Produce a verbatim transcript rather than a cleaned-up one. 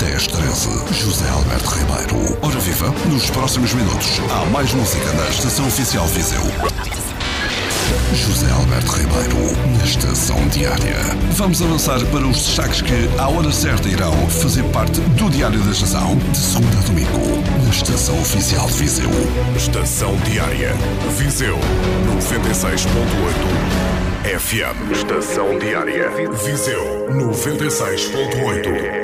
dez treze. José Alberto Ribeiro. Ora viva, nos próximos minutos há mais música na Estação Oficial Viseu. José Alberto Ribeiro, na Estação Diária. Vamos avançar para os destaques que, à hora certa, irão fazer parte do Diário da Estação, de segunda a domingo, na Estação Oficial de Viseu. Estação Diária, Viseu, noventa e seis ponto oito F M. Estação Diária, Viseu, noventa e seis ponto oito.